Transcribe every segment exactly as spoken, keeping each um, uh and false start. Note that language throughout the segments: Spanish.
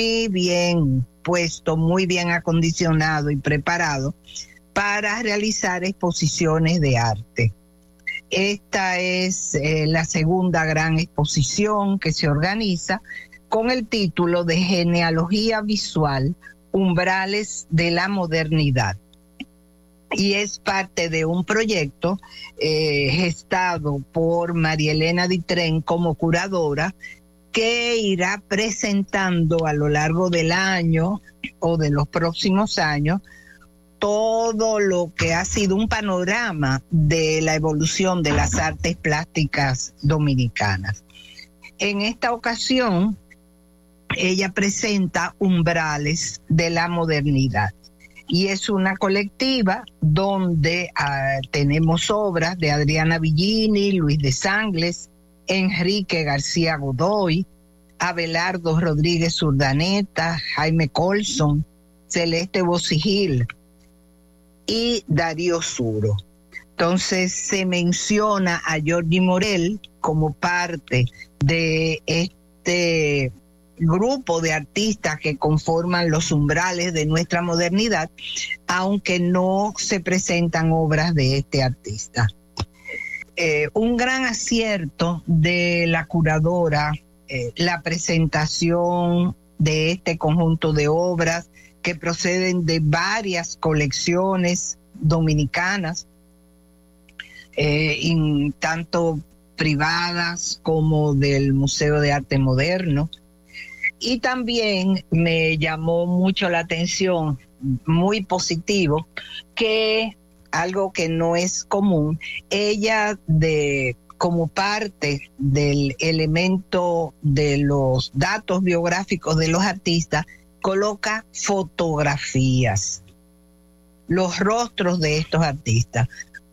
bien puesto, muy bien acondicionado y preparado para realizar exposiciones de arte. Esta es eh, la segunda gran exposición que se organiza con el título de Genealogía Visual, Umbrales de la Modernidad. Y es parte de un proyecto eh, gestado por María Elena Ditren como curadora, que irá presentando a lo largo del año o de los próximos años todo lo que ha sido un panorama de la evolución de las artes plásticas dominicanas. En esta ocasión, ella presenta Umbrales de la Modernidad. Y es una colectiva donde uh, tenemos obras de Adriana Villini, Luis de Sangles, Enrique García Godoy, Abelardo Rodríguez Urdaneta, Jaime Colson, Celeste Bosigil y Darío Suro. Entonces se menciona a Jordi Morel como parte de este grupo de artistas que conforman los umbrales de nuestra modernidad, aunque no se presentan obras de este artista. Eh, un gran acierto de la curadora, eh, la presentación de este conjunto de obras que proceden de varias colecciones dominicanas, eh, in, tanto privadas como del Museo de Arte Moderno. Y también me llamó mucho la atención, muy positivo, que algo que no es común, ella de como parte del elemento de los datos biográficos de los artistas, coloca fotografías, los rostros de estos artistas,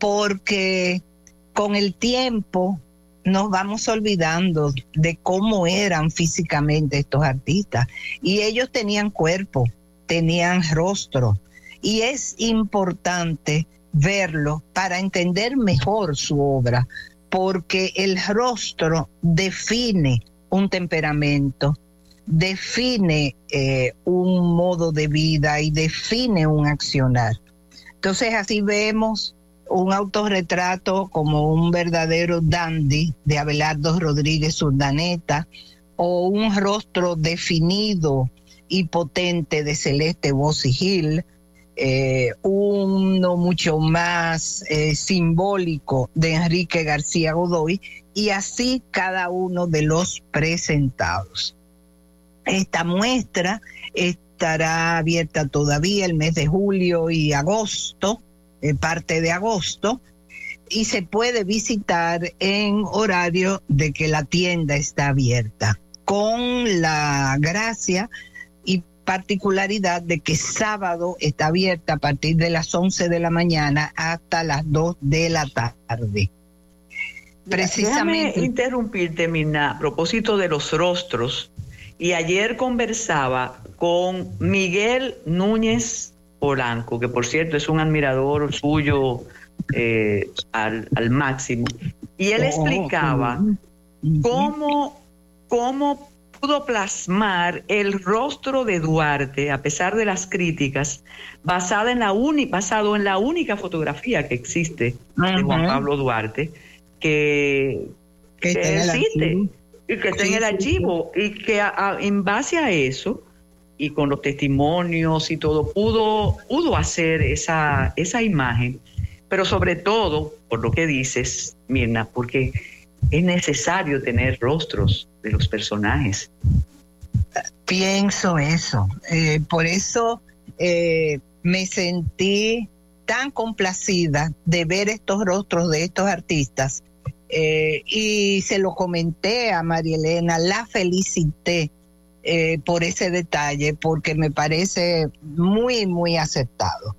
porque con el tiempo nos vamos olvidando de cómo eran físicamente estos artistas. Y ellos tenían cuerpo, tenían rostro. Y es importante verlo para entender mejor su obra, porque el rostro define un temperamento, define eh, un modo de vida y define un accionar. Entonces así vemos un autorretrato como un verdadero dandy de Abelardo Rodríguez Urdaneta, o un rostro definido y potente de Celeste Bosigil, eh, uno mucho más eh, simbólico de Enrique García Godoy, y así cada uno de los presentados. Esta muestra estará abierta todavía el mes de julio y agosto, eh, parte de agosto, y se puede visitar en horario de que la tienda está abierta, con la gracia y particularidad de que sábado está abierta a partir de las once de la mañana hasta las dos de la tarde. Precisamente. Déjame interrumpirte, Mirna, a propósito de los rostros. Y ayer conversaba con Miguel Núñez Polanco, que por cierto es un admirador suyo eh, al, al máximo. Y él explicaba cómo, cómo pudo plasmar el rostro de Duarte, a pesar de las críticas, basada en la uni, basado en la única fotografía que existe uh-huh. de Juan Pablo Duarte, que, que existe. Y que está sí, en el archivo, sí, sí. Y que a, a, en base a eso, y con los testimonios y todo, pudo, pudo hacer esa, esa imagen, pero sobre todo, por lo que dices, Mirna, porque es necesario tener rostros de los personajes. Pienso eso, eh, por eso eh, me sentí tan complacida de ver estos rostros de estos artistas. Eh, y se lo comenté a María Elena, la felicité eh, por ese detalle, porque me parece muy, muy acertado.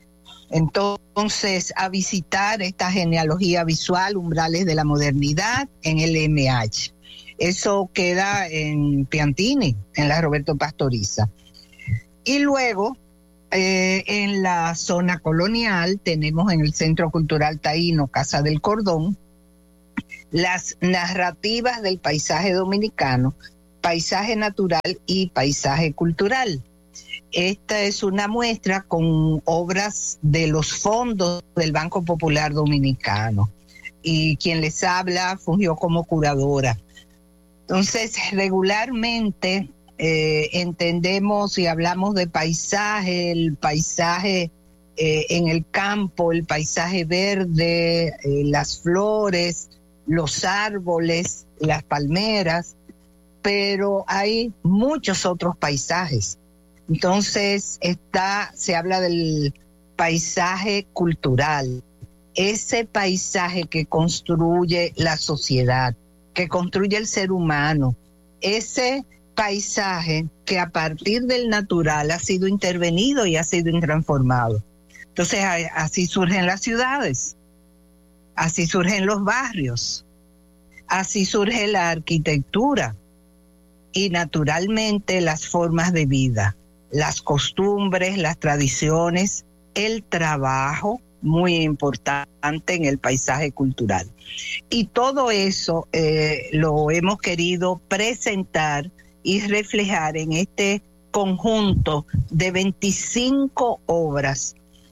Entonces, a visitar esta genealogía visual, Umbrales de la Modernidad, en el M H. Eso queda en Piantini, en la Roberto Pastoriza. Y luego, eh, en la zona colonial, tenemos en el Centro Cultural Taíno, Casa del Cordón, las narrativas del paisaje dominicano, paisaje natural y paisaje cultural. Esta es una muestra con obras de los fondos del Banco Popular Dominicano y quien les habla fungió como curadora. Entonces, regularmente eh, entendemos y hablamos de paisaje, el paisaje eh, en el campo, el paisaje verde, eh, las flores, los árboles, las palmeras, pero hay muchos otros paisajes. Entonces, está, se habla del paisaje cultural, ese paisaje que construye la sociedad, que construye el ser humano, ese paisaje que a partir del natural ha sido intervenido y ha sido transformado. Entonces, así surgen las ciudades, así surgen los barrios, así surge la arquitectura y naturalmente las formas de vida, las costumbres, las tradiciones, el trabajo, muy importante en el paisaje cultural. Y todo eso eh, lo hemos querido presentar y reflejar en este conjunto de veinticinco obras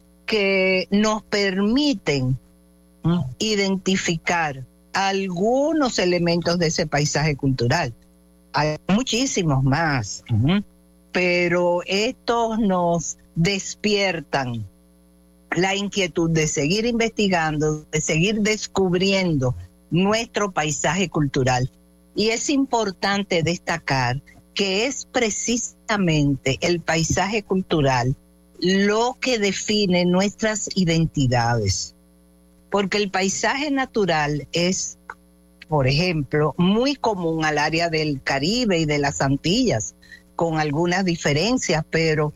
que nos permiten ¿Mm? identificar algunos elementos de ese paisaje cultural. Hay muchísimos más, ¿Mm? pero estos nos despiertan la inquietud de seguir investigando, de seguir descubriendo nuestro paisaje cultural. Y es importante destacar que es precisamente el paisaje cultural lo que define nuestras identidades. Porque el paisaje natural es, por ejemplo, muy común al área del Caribe y de las Antillas, con algunas diferencias, pero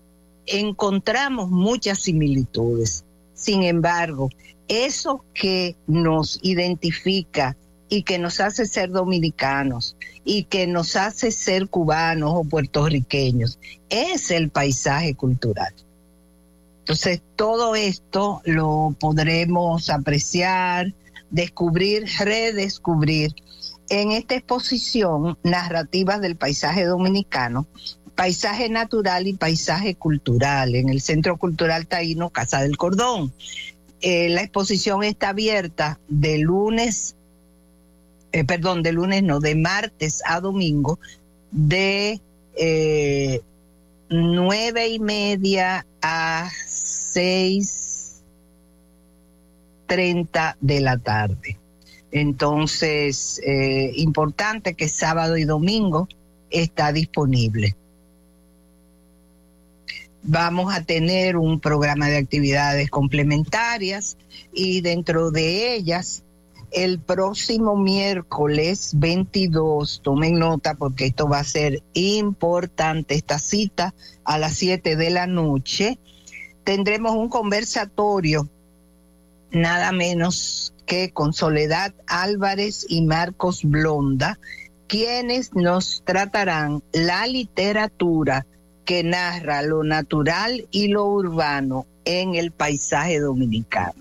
encontramos muchas similitudes. Sin embargo, eso que nos identifica y que nos hace ser dominicanos y que nos hace ser cubanos o puertorriqueños es el paisaje cultural. Entonces, todo esto lo podremos apreciar, descubrir, redescubrir en esta exposición Narrativas del Paisaje Dominicano, Paisaje Natural y Paisaje Cultural, en el Centro Cultural Taíno Casa del Cordón. Eh, la exposición está abierta de lunes, eh, perdón, de lunes no, de martes a domingo, de eh, nueve y media a seis treinta de la tarde. Entonces, eh, importante que sábado y domingo está disponible. Vamos a tener un programa de actividades complementarias y dentro de ellas, el próximo miércoles veintidós, tomen nota porque esto va a ser importante, esta cita a las siete de la noche, tendremos un conversatorio nada menos que con Soledad Álvarez y Marcos Blonda, quienes nos tratarán la literatura que narra lo natural y lo urbano en el paisaje dominicano.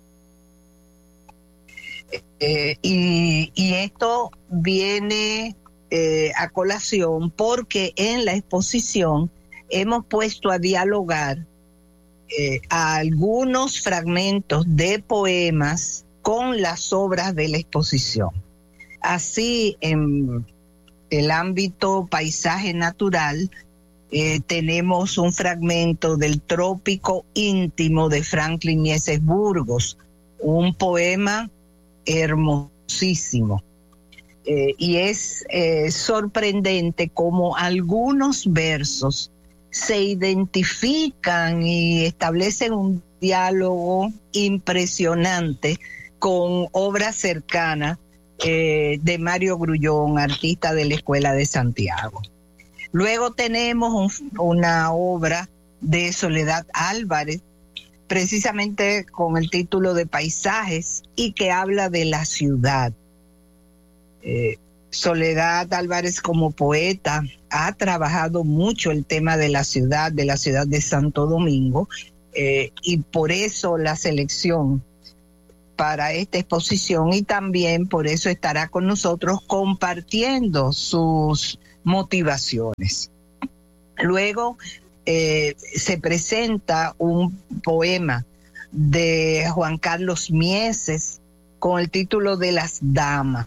Eh, y, y esto viene eh, a colación porque en la exposición hemos puesto a dialogar eh, a algunos fragmentos de poemas con las obras de la exposición. Así, en el ámbito paisaje natural, Eh, tenemos un fragmento del Trópico Íntimo de Franklin Mieses Burgos, un poema hermosísimo. Eh, y es eh, sorprendente cómo algunos versos se identifican y establecen un diálogo impresionante con obras cercanas eh, de Mario Grullón, artista de la Escuela de Santiago. Luego tenemos un, una obra de Soledad Álvarez, precisamente con el título de Paisajes, y que habla de la ciudad. Eh, Soledad Álvarez, como poeta, ha trabajado mucho el tema de la ciudad, de la ciudad de Santo Domingo, eh, y por eso la selección para esta exposición, y también por eso estará con nosotros compartiendo sus motivaciones. Luego eh, se presenta un poema de Juan Carlos Mieses con el título de Las Damas.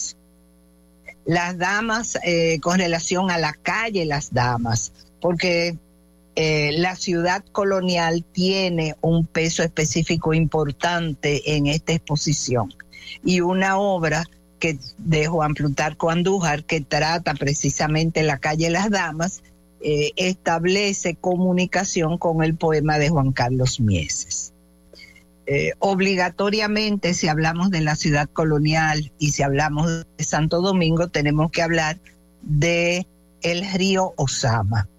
Las damas eh, con relación a la calle Las Damas, porque eh, la ciudad colonial tiene un peso específico importante en esta exposición. Y una obra que de Juan Plutarco Andújar, que trata precisamente la calle Las Damas, eh, establece comunicación con el poema de Juan Carlos Mieses. Eh, obligatoriamente, si hablamos de la ciudad colonial y si hablamos de Santo Domingo, tenemos que hablar de el río Ozama.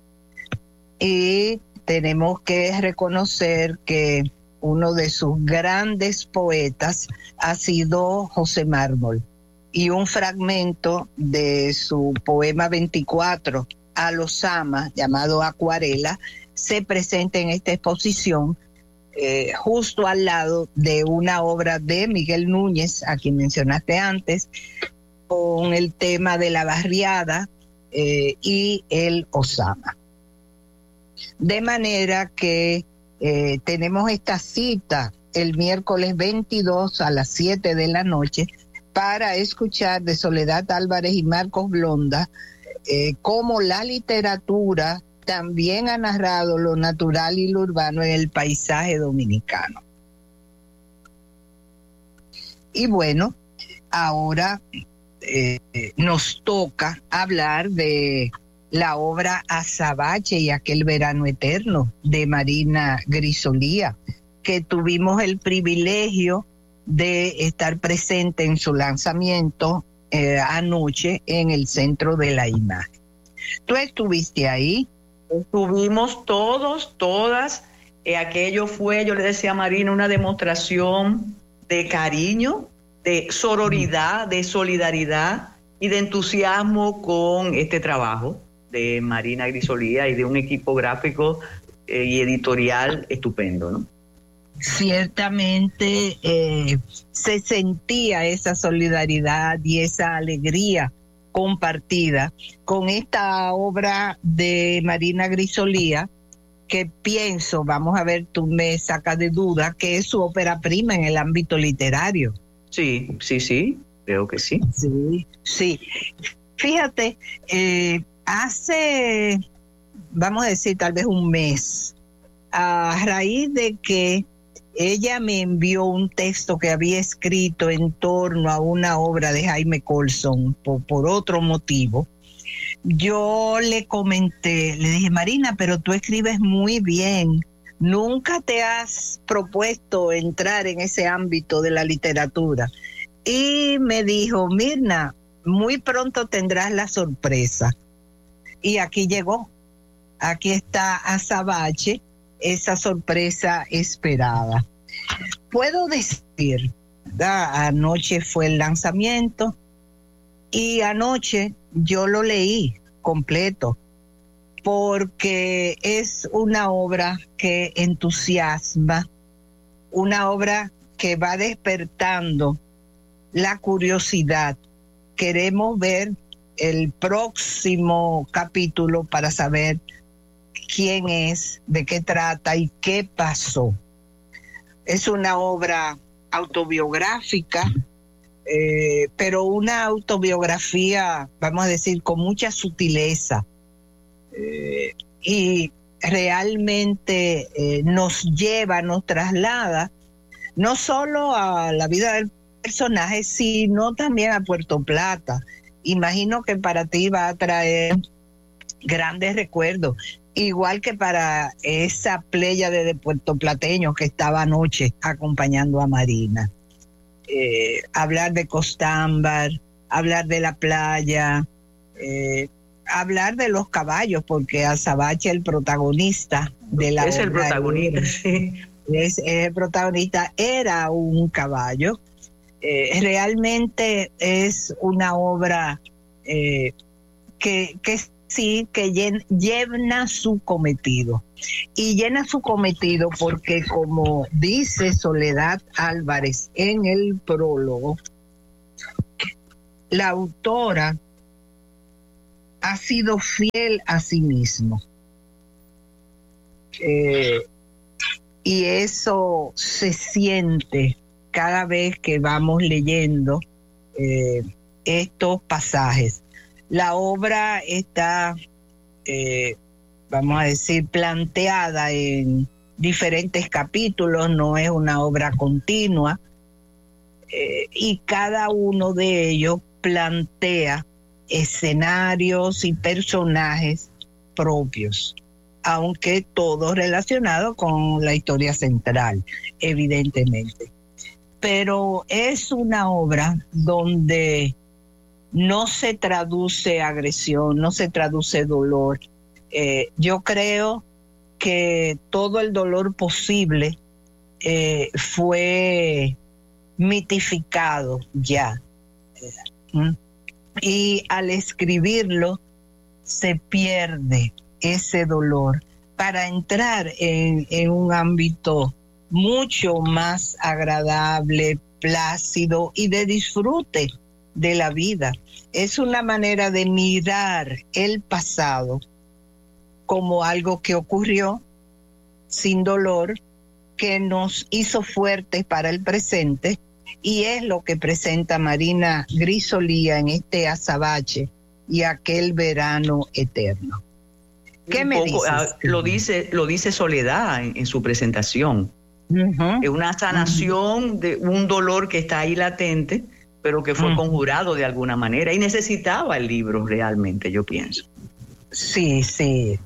Y tenemos que reconocer que uno de sus grandes poetas ha sido José Mármol. Y un fragmento de su poema veinticuatro, Al Ozama, llamado Acuarela, se presenta en esta exposición eh, justo al lado de una obra de Miguel Núñez, a quien mencionaste antes, con el tema de la barriada eh, y el Ozama. De manera que eh, tenemos esta cita el miércoles veintidós a las siete de la noche para escuchar de Soledad Álvarez y Marcos Blonda eh, cómo la literatura también ha narrado lo natural y lo urbano en el paisaje dominicano. Y bueno, ahora eh, nos toca hablar de la obra Azabache y aquel verano eterno de Marina Grisolía, que tuvimos el privilegio de estar presente en su lanzamiento eh, anoche en el Centro de la Imagen. ¿Tú estuviste ahí? Estuvimos todos, todas. Eh, aquello fue, yo le decía a Marina, una demostración de cariño, de sororidad, de solidaridad y de entusiasmo con este trabajo de Marina Grisolía y de un equipo gráfico eh, y editorial estupendo, ¿no? Ciertamente eh, se sentía esa solidaridad y esa alegría compartida con esta obra de Marina Grisolía, que pienso, vamos a ver, tú me sacas de duda, que es su ópera prima en el ámbito literario. Sí, sí, sí, creo que sí. Sí, sí. Fíjate, eh, hace, vamos a decir, tal vez un mes, a raíz de que ella me envió un texto que había escrito en torno a una obra de Jaime Colson por, por otro motivo, yo le comenté, le dije, Marina, pero tú escribes muy bien, nunca te has propuesto entrar en ese ámbito de la literatura. Y me dijo, Mirna, muy pronto tendrás la sorpresa. Y aquí llegó, aquí está Azabache, esa sorpresa esperada. Puedo decir, ¿verdad? Anoche fue el lanzamiento y anoche yo lo leí completo porque es una obra que entusiasma, una obra que va despertando la curiosidad. Queremos ver el próximo capítulo para saber quién es, de qué trata y qué pasó. Es una obra autobiográfica, eh, pero una autobiografía, vamos a decir, con mucha sutileza. Eh, y realmente eh, nos lleva, nos traslada, no solo a la vida del personaje, sino también a Puerto Plata. Imagino que para ti va a traer grandes recuerdos, igual que para esa pléyade de puertoplateños que estaba anoche acompañando a Marina. Eh, hablar de Costámbar, hablar de la playa, eh, hablar de los caballos, porque Azabache, el protagonista de la es el protagonista, era, sí. es, es el protagonista, era un caballo. Eh, realmente es una obra eh, que, que sí, que llen, llena su cometido. Y llena su cometido porque, como dice Soledad Álvarez en el prólogo, la autora ha sido fiel a sí mismo. Eh, y eso se siente cada vez que vamos leyendo eh, estos pasajes. La obra está, eh, vamos a decir, planteada en diferentes capítulos, no es una obra continua, eh, y cada uno de ellos plantea escenarios y personajes propios, aunque todos relacionados con la historia central, evidentemente. Pero es una obra donde no se traduce agresión, no se traduce dolor. Eh, yo creo que todo el dolor posible eh, fue mitificado ya. ¿Mm? Y al escribirlo se pierde ese dolor para entrar en, en un ámbito mucho más agradable, plácido y de disfrute de la vida. Es una manera de mirar el pasado como algo que ocurrió sin dolor, que nos hizo fuertes para el presente, y es lo que presenta Marina Grissolía en este azabache y aquel verano eterno. ¿Qué Un me poco, dices? Lo dice, lo dice Soledad en, en su presentación. Uh-huh. Es una sanación uh-huh. de un dolor que está ahí latente, pero que fue uh-huh. conjurado de alguna manera, y necesitaba el libro realmente, yo pienso. Sí, sí.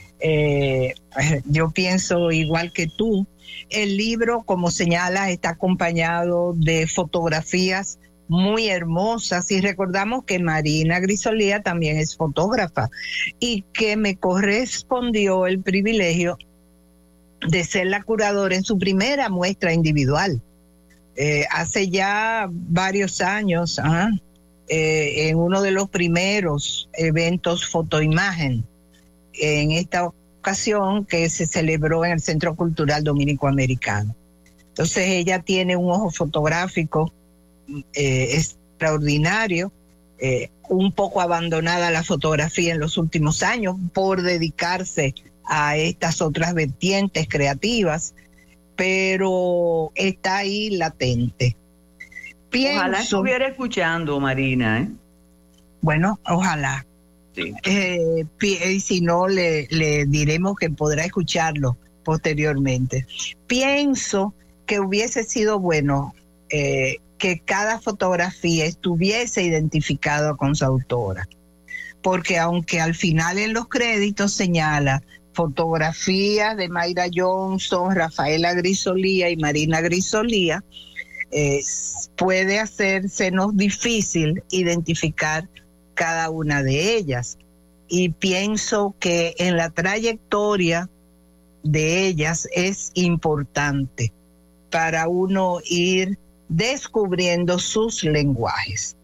Eh, yo pienso igual que tú. El libro, como señalas, está acompañado de fotografías muy hermosas, y recordamos que Marina Grissolía también es fotógrafa y que me correspondió el privilegio de ser la curadora en su primera muestra individual. Eh, hace ya varios años, ¿ah? eh, en uno de los primeros eventos fotoimagen, en esta ocasión que se celebró en el Centro Cultural Dominico Americano. Entonces ella tiene un ojo fotográfico eh, extraordinario, eh, un poco abandonada la fotografía en los últimos años por dedicarse a estas otras vertientes creativas, pero está ahí latente. Pienso, ojalá estuviera escuchando, Marina, ¿eh? Bueno, ojalá. Sí. Eh, y si no, le, le diremos que podrá escucharlo posteriormente. Pienso que hubiese sido bueno eh, que cada fotografía estuviese identificada con su autora, porque aunque al final en los créditos señala fotografías de Mayra Johnson, Rafaela Grissolía y Marina Grissolía, eh, puede hacérsenos difícil identificar cada una de ellas, y pienso que en la trayectoria de ellas es importante para uno ir descubriendo sus lenguajes.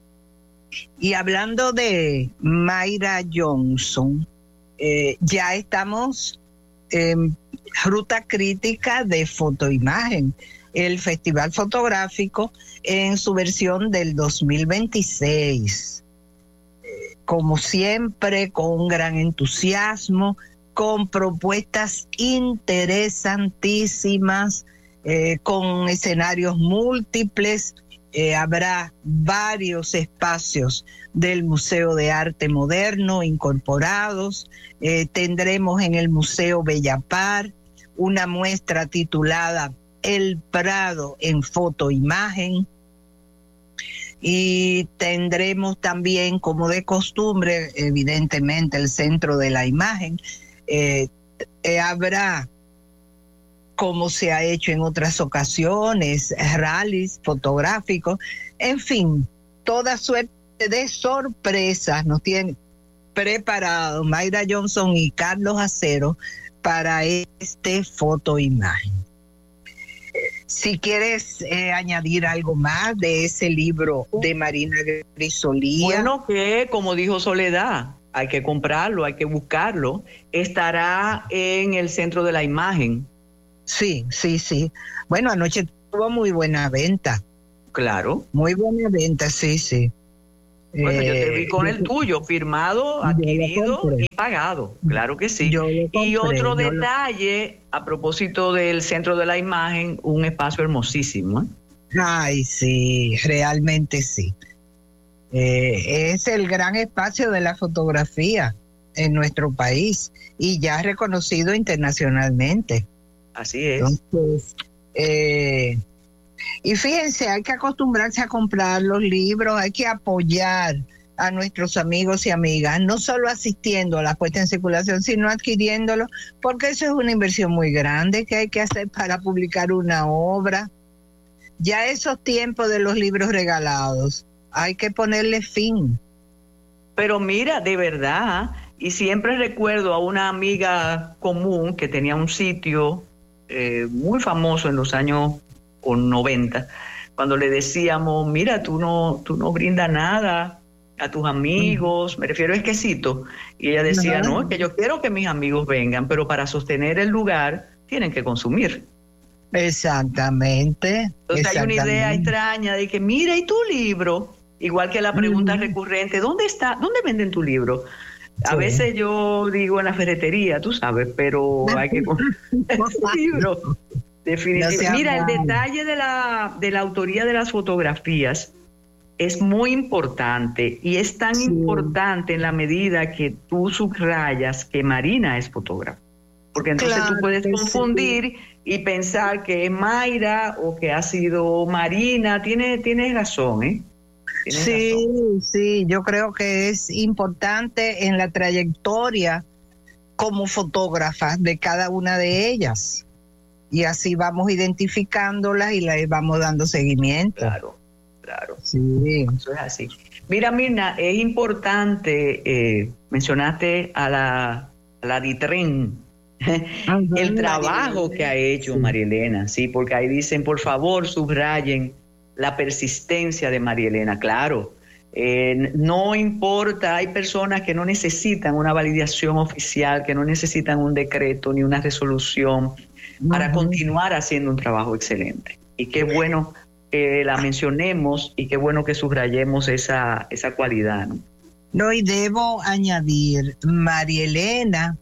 Y hablando de Mayra Johnson, eh, ya estamos en ruta crítica de fotoimagen, el Festival Fotográfico en su versión del dos mil veintiséis. Como siempre, con un gran entusiasmo, con propuestas interesantísimas, eh, con escenarios múltiples. Eh, habrá varios espacios del Museo de Arte Moderno incorporados. Eh, tendremos en el Museo Bellapar una muestra titulada El Prado en fotoimagen. Y tendremos también, como de costumbre, evidentemente, el Centro de la Imagen. Eh, eh, habrá, como se ha hecho en otras ocasiones, rallies fotográficos. En fin, toda suerte de sorpresas nos tienen preparados Mayra Johnson y Carlos Acero para este fotoimagen. Si quieres eh, añadir algo más de ese libro de Marina Grissolía. Bueno, que como dijo Soledad, hay que comprarlo, hay que buscarlo. Estará en el Centro de la Imagen. Sí, sí, sí. Bueno, anoche tuvo muy buena venta. Claro. Muy buena venta, sí, sí. Bueno, eh, yo te vi con el tuyo, firmado, adquirido y pagado, claro que sí. Compré, y otro detalle, lo... a propósito del Centro de la Imagen, un espacio hermosísimo, ¿eh? Ay, sí, realmente sí. Eh, es el gran espacio de la fotografía en nuestro país y ya reconocido internacionalmente. Así es. Entonces, eh, y fíjense, hay que acostumbrarse a comprar los libros, hay que apoyar a nuestros amigos y amigas, no solo asistiendo a la puesta en circulación, sino adquiriéndolo, porque eso es una inversión muy grande que hay que hacer para publicar una obra. Ya esos tiempos de los libros regalados, hay que ponerle fin. Pero mira, de verdad, y siempre recuerdo a una amiga común que tenía un sitio eh, muy famoso en los años noventa, cuando le decíamos, mira, tú no, tú no brindas nada a tus amigos, me refiero a Exquisito, y ella decía, no, es que yo quiero que mis amigos vengan, pero para sostener el lugar tienen que consumir. Exactamente. Entonces exactamente. Hay una idea extraña de que, mira, ¿y tu libro? Igual que la pregunta mm. recurrente, ¿dónde está? ¿Dónde venden tu libro? A sí. veces yo digo en la ferretería, tú sabes, pero hay que comprar el libro. Definitivamente. No Mira, el detalle de la, de la autoría de las fotografías es muy importante y es tan sí. importante en la medida que tú subrayas que Marina es fotógrafa. Porque entonces claro, tú puedes confundir sí. y pensar que es Mayra o que ha sido Marina. Tienes, tienes razón, ¿eh? Tienes sí, razón. sí, yo creo que es importante en la trayectoria como fotógrafa de cada una de ellas. Y así vamos identificándolas y les vamos dando seguimiento. Claro, claro. Sí. Eso es así. Mira, Mirna, es importante, eh, mencionaste a la, a la Ditren, el trabajo que ha hecho sí. María Elena, sí, porque ahí dicen, por favor, subrayen la persistencia de María Elena. Claro, eh, no importa, hay personas que no necesitan una validación oficial, que no necesitan un decreto ni una resolución para uh-huh. continuar haciendo un trabajo excelente. Y qué bueno que la mencionemos y qué bueno que subrayemos esa, esa cualidad, ¿no? No, y debo añadir, María Elena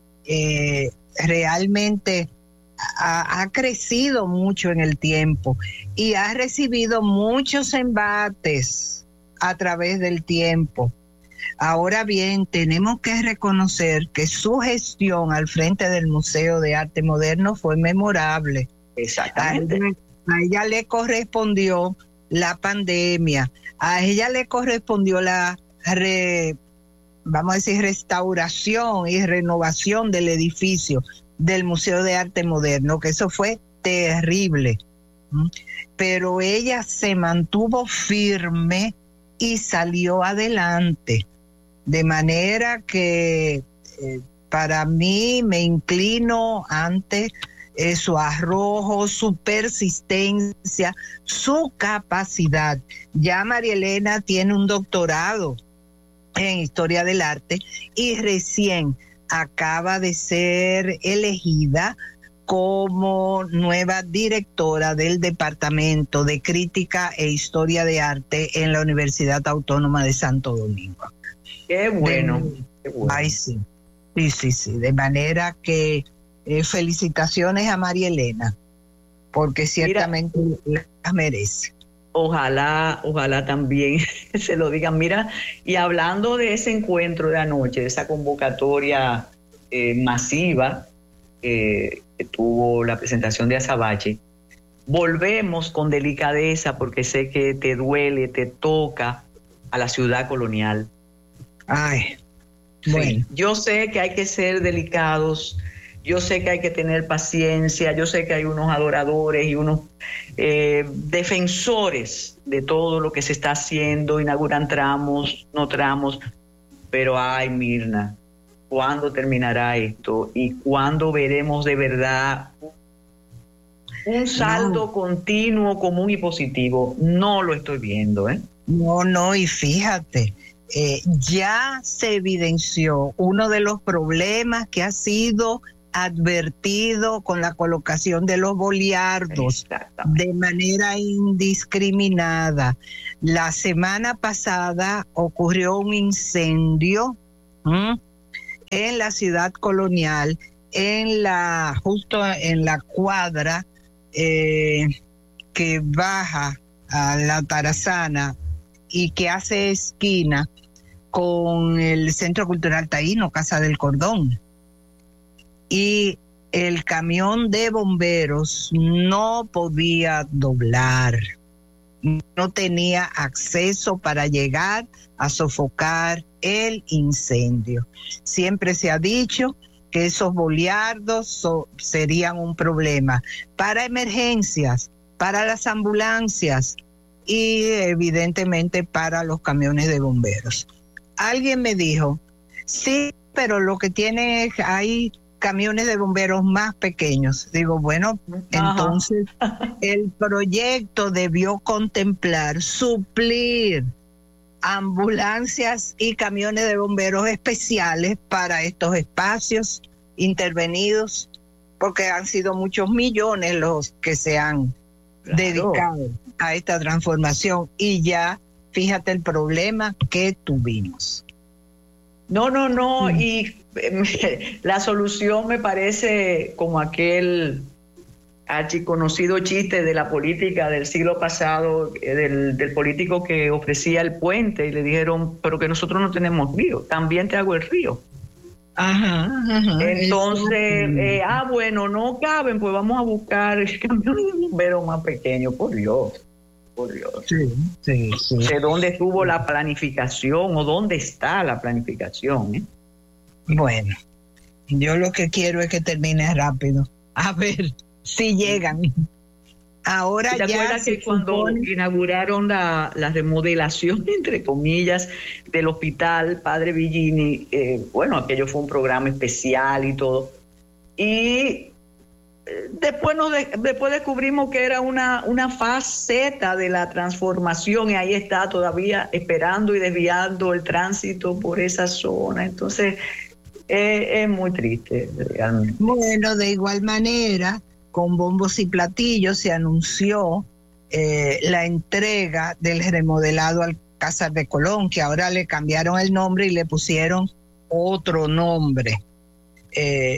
eh, realmente ha, ha crecido mucho en el tiempo y ha recibido muchos embates a través del tiempo. Ahora bien, tenemos que reconocer que su gestión al frente del Museo de Arte Moderno fue memorable. Exactamente. A ella, a ella le correspondió la pandemia, a ella le correspondió la, re, vamos a decir, restauración y renovación del edificio del Museo de Arte Moderno, que eso fue terrible. Pero ella se mantuvo firme y salió adelante. De manera que eh, para mí me inclino ante eh, su arrojo, su persistencia, su capacidad. Ya María Elena tiene un doctorado en Historia del Arte y recién acaba de ser elegida como nueva directora del Departamento de Crítica e Historia de Arte en la Universidad Autónoma de Santo Domingo. Qué bueno, de, qué bueno. Ay, sí, sí, sí, sí. De manera que eh, felicitaciones a María Elena, porque ciertamente Mira, las merece. Ojalá, ojalá también se lo digan. Mira, y hablando de ese encuentro de anoche, de esa convocatoria eh, masiva eh, que tuvo la presentación de Azabache, volvemos con delicadeza, porque sé que te duele, te toca, a la ciudad colonial. Ay, bueno. Sí, yo sé que hay que ser delicados, yo sé que hay que tener paciencia, yo sé que hay unos adoradores y unos eh, defensores de todo lo que se está haciendo, inauguran tramos, no tramos, pero ay, Mirna, ¿cuándo terminará esto? ¿Y cuándo veremos de verdad un saldo no. continuo, común y positivo? No lo estoy viendo, ¿eh? No, no, y fíjate, Eh, ya se evidenció uno de los problemas que ha sido advertido con la colocación de los boliardos de manera indiscriminada. La semana pasada ocurrió un incendio ¿m? en la ciudad colonial, en la justo en la cuadra eh, que baja a la Tarazana y que hace esquina con el Centro Cultural Taíno, Casa del Cordón. Y el camión de bomberos no podía doblar, no tenía acceso para llegar a sofocar el incendio. Siempre se ha dicho que esos boliardos so, serían un problema para emergencias, para las ambulancias y evidentemente para los camiones de bomberos. Alguien me dijo, sí, pero lo que tiene es, hay camiones de bomberos más pequeños. Digo, bueno, ajá, entonces el proyecto debió contemplar suplir ambulancias y camiones de bomberos especiales para estos espacios intervenidos, porque han sido muchos millones los que se han claro. dedicado a esta transformación y ya fíjate el problema que tuvimos. No, no, no, mm. y eh, la solución me parece como aquel archiconocido chiste de la política del siglo pasado, eh, del, del político que ofrecía el puente y le dijeron, pero que nosotros no tenemos río, también te hago el río. Ajá, ajá. Entonces, eh, ah, bueno, no caben, pues vamos a buscar el camión de bomberos más pequeño, por Dios. Por Dios. Sí, sí, sí. ¿De dónde estuvo la planificación o dónde está la planificación? ¿eh? Bueno, yo lo que quiero es que termine rápido. A ver si llegan. Ahora ¿Te ya acuerdas que cuando supone... inauguraron la, la remodelación, entre comillas, del hospital Padre Villini? Eh, bueno, aquello fue un programa especial y todo. Y Después, nos de, después descubrimos que era una, una faceta de la transformación y ahí está todavía esperando y desviando el tránsito por esa zona. Entonces, eh, es muy triste realmente. Bueno, de igual manera, con bombos y platillos se anunció eh, la entrega del remodelado Alcázar de Colón, que ahora le cambiaron el nombre y le pusieron otro nombre. Eh,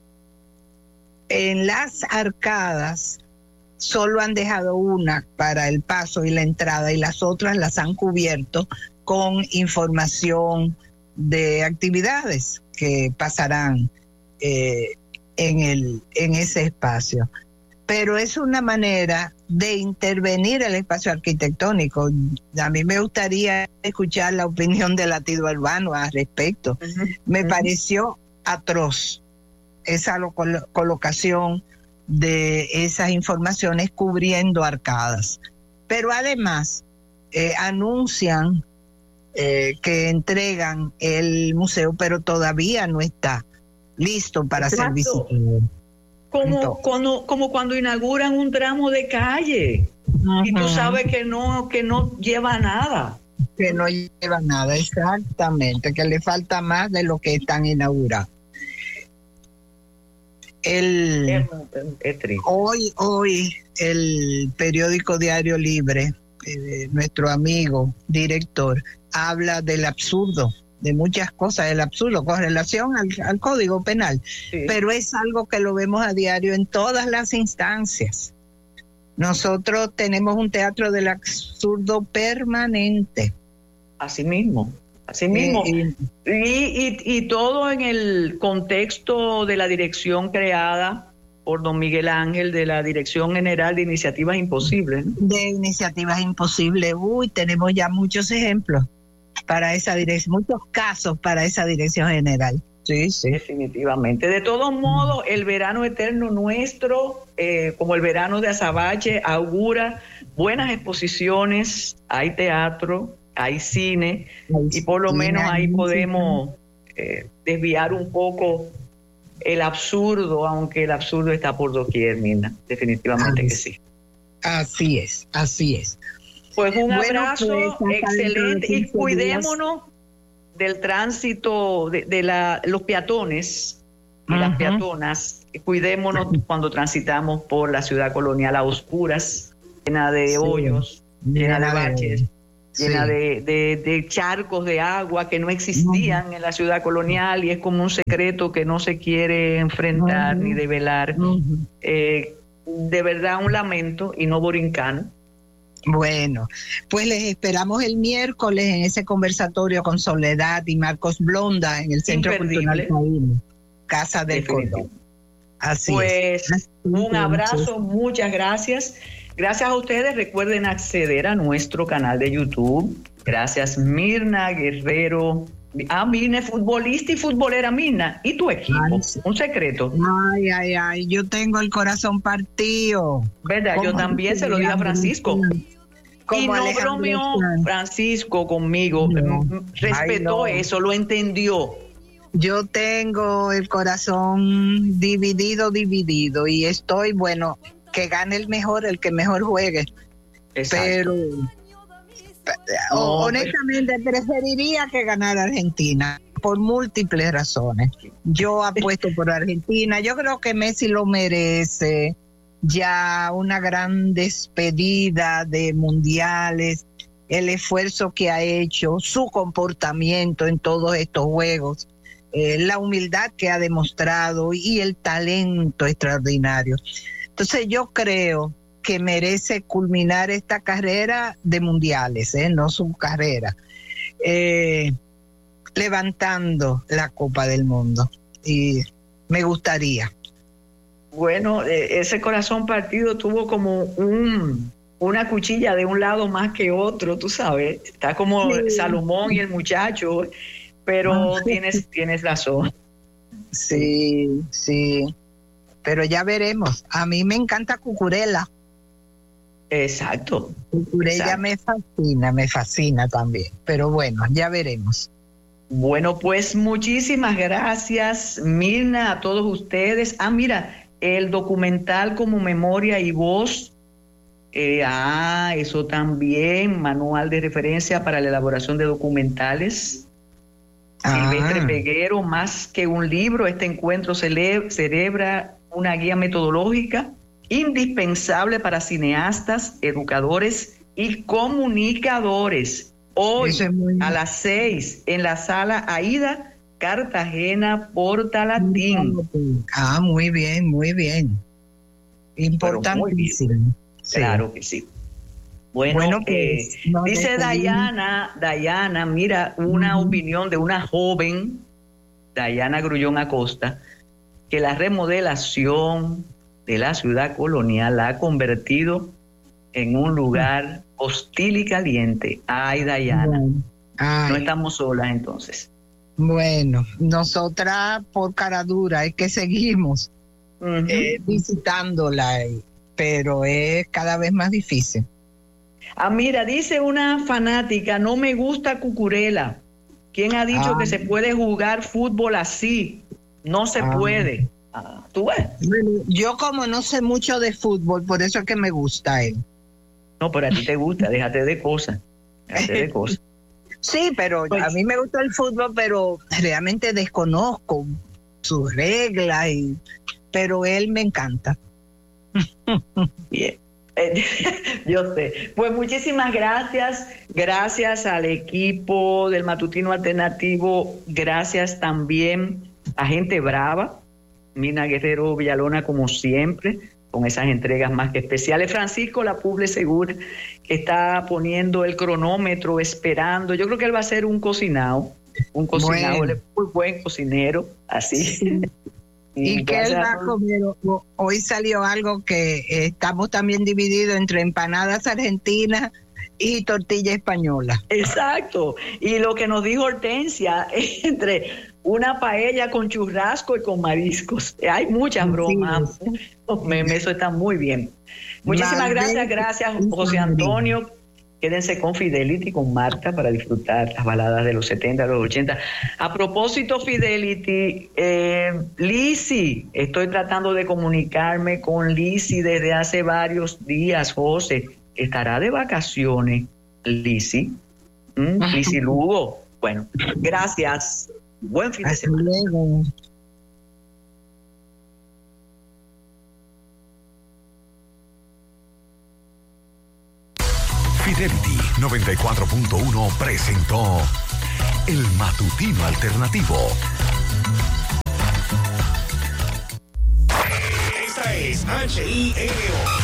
En las arcadas solo han dejado una para el paso y la entrada y las otras las han cubierto con información de actividades que pasarán eh, en, el, en ese espacio. Pero es una manera de intervenir el espacio arquitectónico. A mí me gustaría escuchar la opinión de Latido Urbano al respecto. Uh-huh. Me uh-huh. pareció atroz esa lo, col- colocación de esas informaciones cubriendo arcadas. Pero además eh, anuncian eh, que entregan el museo, pero todavía no está listo para Exacto. ser visitado. Como, como, como cuando inauguran un tramo de calle uh-huh. y tú sabes que no, que no lleva nada. Que no lleva nada, exactamente, que le falta más de lo que están inaugurando. El, es, es triste. Hoy, hoy el periódico Diario Libre, eh, nuestro amigo director, habla del absurdo, de muchas cosas, del absurdo con relación al, al Código Penal, sí. pero es algo que lo vemos a diario en todas las instancias. Nosotros tenemos un teatro del absurdo permanente. Así mismo. Así mismo, eh, y, y, y todo en el contexto de la dirección creada por don Miguel Ángel, de la Dirección General de Iniciativas Imposibles. ¿no? De Iniciativas Imposibles, uy, tenemos ya muchos ejemplos para esa dirección, muchos casos para esa Dirección General. Sí, sí. Definitivamente. De todos modos, el verano eterno nuestro, eh, como el verano de Azabache, augura buenas exposiciones, hay teatro, hay cine, y por lo menos ahí podemos eh, desviar un poco el absurdo, aunque el absurdo está por doquier, Mirna, definitivamente que sí. Así es, así es. Pues un bueno, abrazo pues, excelente y cuidémonos del tránsito de, de la, los peatones, y uh-huh. las peatonas, cuidémonos cuando transitamos por la ciudad colonial a oscuras, llena de sí. hoyos, llena, llena de baches, sí. llena de, de, de charcos de agua que no existían uh-huh. en la ciudad colonial, y es como un secreto que no se quiere enfrentar uh-huh. ni develar. Uh-huh. Eh, de verdad un lamento, y no borincano. Bueno, pues les esperamos el miércoles en ese conversatorio con Soledad y Marcos Blonda en el Centro Cultural Taíno, Casa del Cordón. Así pues, es. Un abrazo, muchas gracias. Gracias a ustedes. Recuerden acceder a nuestro canal de YouTube. Gracias, Mirna Guerrero. Ah, Mirna, futbolista y futbolera, Mirna. ¿Y tu equipo? Ay, sí. Un secreto. Ay, ay, ay, yo tengo el corazón partido. ¿Verdad? Yo también se lo dije a Francisco. Y no bromeó Francisco conmigo. No. Respetó ay, no. eso, lo entendió. Yo tengo el corazón dividido, dividido, y estoy, bueno, que gane el mejor, el que mejor juegue. Exacto. Pero no, honestamente pero... preferiría que ganara Argentina por múltiples razones. Yo apuesto por Argentina. Yo creo que Messi lo merece. Ya una gran despedida de mundiales, el esfuerzo que ha hecho, su comportamiento en todos estos juegos, eh, la humildad que ha demostrado y el talento extraordinario. Entonces yo creo que merece culminar esta carrera de mundiales, ¿eh? No su carrera, eh, levantando la Copa del Mundo. Y me gustaría. Bueno, eh, ese corazón partido tuvo como un una cuchilla de un lado más que otro, tú sabes. Está como sí. Salomón y el muchacho, pero ah, tienes, sí. tienes razón. Sí, sí. Pero ya veremos. A mí me encanta Cucurella. Exacto. Cucurella Exacto. me fascina, me fascina también. Pero bueno, ya veremos. Bueno, pues muchísimas gracias, Mirna, a todos ustedes. Ah, mira, el documental Como Memoria y Voz. Eh, ah, eso también, manual de referencia para la elaboración de documentales. Ah. Silvestre Peguero, más que un libro, este encuentro cele- celebra una guía metodológica indispensable para cineastas, educadores y comunicadores. Hoy muy... a las seis en la sala Aida, Cartagena, Portalatín. Ah, muy bien, muy bien. Importantísimo. Muy bien. Sí. Claro que sí. Bueno, bueno pues, eh, no dice Dayana, Dayana, mira, una uh-huh. opinión de una joven, Dayana Grullón Acosta, que la remodelación de la ciudad colonial la ha convertido en un lugar hostil y caliente. Ay, Dayana, bueno, ay. No estamos solas entonces. Bueno, nosotras por cara dura es que seguimos uh-huh. eh, visitándola, pero es cada vez más difícil. Ah, mira, dice una fanática, no me gusta Cucurella. ¿Quién ha dicho ah. que se puede jugar fútbol así? No se ah. puede. Ah, ¿tú ves? Bueno, yo como no sé mucho de fútbol, por eso es que me gusta él. No, pero a ti te gusta, déjate de cosas. Déjate de cosas. Sí, pero pues, a mí me gusta el fútbol, pero realmente desconozco sus reglas, y, pero él me encanta. Bien. Yo sé. Pues muchísimas gracias, gracias al equipo del Matutino Alternativo, gracias también a Gente Brava, Mina Guerrero Villalona, como siempre, con esas entregas más que especiales. Francisco La Puble Segura, que está poniendo el cronómetro, esperando. Yo creo que él va a ser un cocinado, un cocinado, bueno. muy buen cocinero, así. Sí. Y, y que él va a comer. Hoy salió algo que estamos también divididos entre empanadas argentinas y tortilla española. Exacto. Y lo que nos dijo Hortensia, entre una paella con churrasco y con mariscos. Hay muchas bromas. Sí. Los memes, eso está muy bien. Muchísimas Más gracias, gracias, José Antonio. Quédense con Fidelity, con Marta, para disfrutar las baladas de los setenta, de los ochenta. A propósito, Fidelity, eh, Lizzy, estoy tratando de comunicarme con Lizzy desde hace varios días, José. ¿Estará de vacaciones, Lizzy? ¿Mm? Lizzy Lugo. Bueno, gracias. Buen fin de semana. Hasta luego. Fidelity noventa y cuatro punto uno presentó El Matutino Alternativo. Esta es H I N O